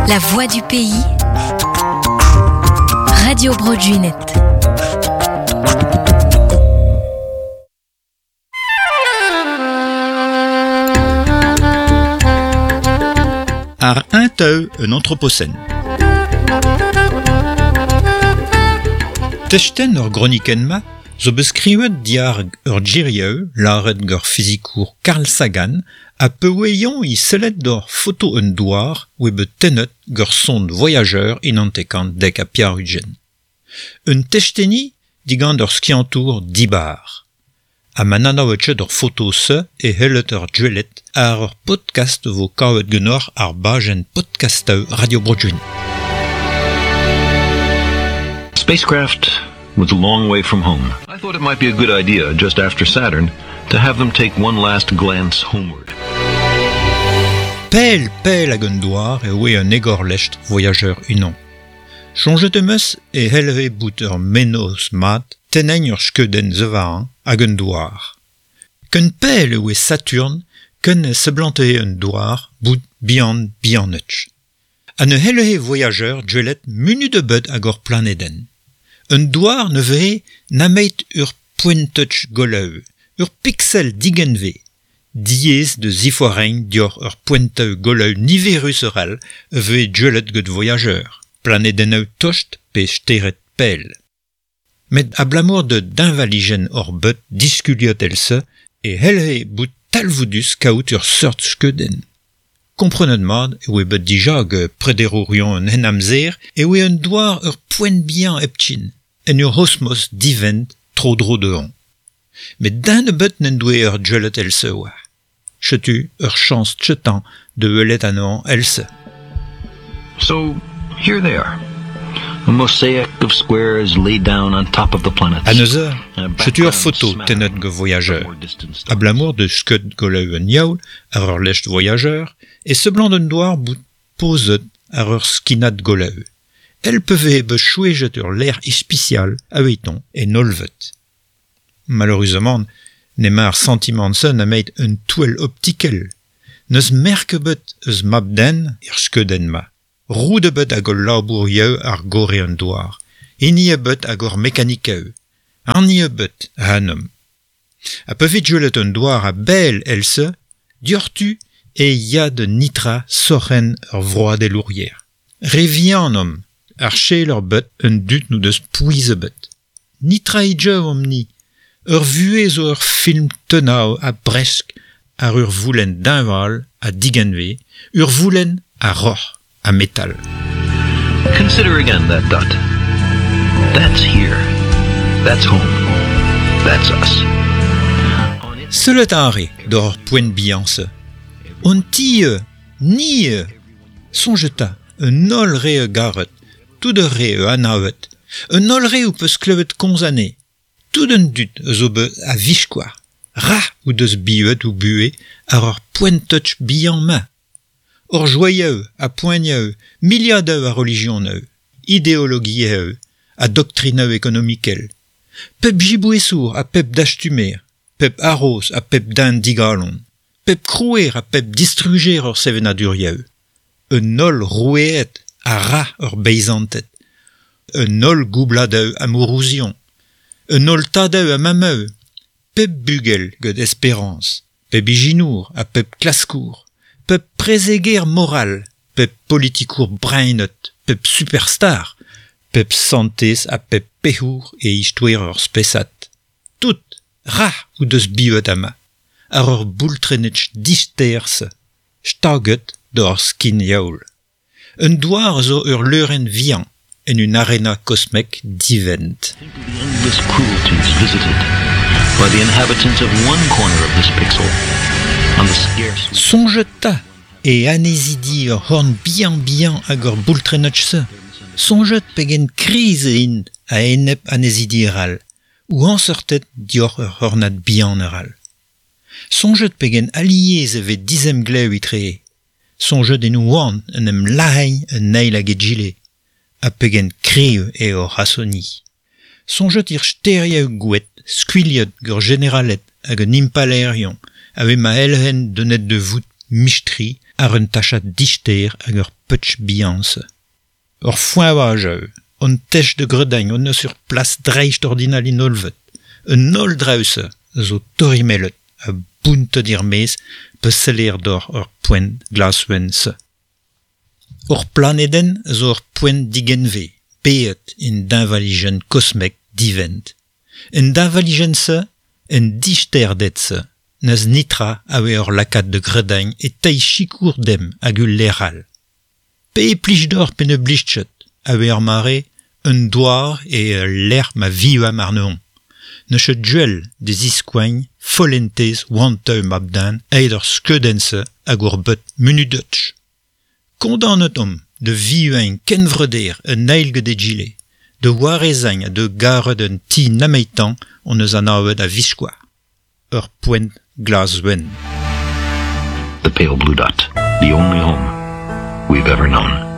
La voix du pays, Radio Broadjunet. Ar un teu un anthropocène. Techten ur gronikenma zo beskriwet diar ur djirieu, laret gor fizikour Carl Sagan, a peueion I sellet d'or photo un douar oe bet tennet gor sonde voyageur inantekant dek a piarugen. Un techteni digant ur skiantour dibar. A mananaouetchet ur photo se e hellet ur djuelet ar ur podcast vo kaout genor ar bajen podcasteu Radio Broadjunet. Spacecraft was a long way from home. I thought it might be a good idea, just after Saturn, to have them take one last glance homeward. Pel hag un douar e oe un egor lecht voyageur unan. Sonjet emeus e helve bout ur menos mat teneiñ ur skeudenn zevañ hag un douar. Ken pel e oe Saturn, ken e seblante un douar bout bianetch. An e helve voyageur djuelet munu de bud hag ur planeden. Un douar ne vehe nameit ur poentech goleu, ur pixel digenve, diez de zifoareñ dior ur poenteu goleu niveruseral vehe djuelet gant voyageur, planedeneu tocht pe steret pel. Met a blamour de d'invaligen or bud diskuliot else e helhe bout talvoudus kaout ur seurt skeudenn. Komprenet mat e oe bet dija ge prederourion un henamzer e oe un douar ur poent bihan epchin, en ur osmos divent tro dro deon. Met d'un e bet n'en doe ur djuelet else oa. Chetu ur chans tchetan de eulet an else. So, here they are. A mosaic of squares laid down on top of the planets. A neuze, chetu ur photo tennet ge voyageur. A blamour de skeud goleu un yaoul ar ur lecht voyageur e seblant d'un douar bout pozet ar ur skinat goleu. El peuve be chouejet ur l'air ispicial aveiton e nolvet. Malheureusement, n'ema ar sentiment se nameit un touel optikel. Neus merkebet eus mabden ir skeudenn ma. Roud ebet hag ur labour yeu ar gore un douar. Ini ebet hag ur mekanikeu. Ani ebet a hanom. A peuve djuelet un douar a bel else, diortu e ya de nitra soren ur vroad elourier. Revian om, ar chel ur bet un dut nou deus pouiz ebet. Nitra idjeu omni, ur vue zo ur film tenao a bresk ar ur voulen d'inval a digenve, ur voulen a ror a metal. Consider again that dot. That's here. That's home. That's us. Selet are d'or poent bianse. On tie, ni sonjeta, un ol re garet, tout de re anavet, un ol re ou peus klevet konzane, tout d'un dut zo be a vichkoar, ra ou deus bivet ou bue ar ur poentetch bihan ma. Or joyeux, a poigneux, miliadeu a religionneu, idéologieux, a doctrineu économiquel. Pep jibouessour a pep d'achtumer, pep arros a pep d'an digalon, pep crouer a pep distruger ur sevenadurieux. Un ol roueet a ra ur beizantet, un ol goubladeu a mourouzion, un ol tadeu a mameu, pep bugel gant espérance, pep iginour a pep klaskour, pep prezeger moral, pep politikour brainet, pep superstar, pep santez a pep pehour e istouer ur spesat. Tout, ra ou deus bivet ama, ar ur boultrenetch disterse, staget d'or skin yaoul. Un douar zo ur leuren vian, en un arena kosmek divent. Think of the endless cruelties visited by the inhabitants of one corner of this pixel. On the scarce... Sonjeta e anezidi ur horn bihan hag ur boultrenetch se. Sonjet pegen kriz ein a enep anezidi eral, ou ansortet dior ur hornad bihan eral. Sonjet pegen aliez evet dizem gleu itree. Sonjet en ouan en em lahain en neil hag e gile, a pegen kreu e ur hasoni. Sonjet ir steriaou gouet, skuiliot gur generalet hag un impalerion, ave ma elhen denet de vout mistri ar un tachat dichter hag ur petch bianse. Ur foin on tech de gredañ, on eus ur plas dreicht ordinal in olvet. Un ol drause zo torimellet a buntet ir mez peus seller d'or ur poent glaswen se. Ur planeden zo ur poent digenve, peet in d'invaligen kosmek divent. En d'invaligen se, en dichter det se, neus nitra awe ur lakat de gredañ e tae chikour dem hag ul leral. Pe plij d'or pen e blistchet, awe ur mare, un doar e l'air ma viva marneon. Neuche duel de ziskoañ, folentez, wanteu mabdan, eid ur skeudense hag ur bet munudetch. Kondanet om de vivañ kenvreder un eilge de gile, de warezañ de garet un ti nameitan on eus anavet a viskoar. Ur poent glaswen. The Pale Blue Dot, the only home we've ever known.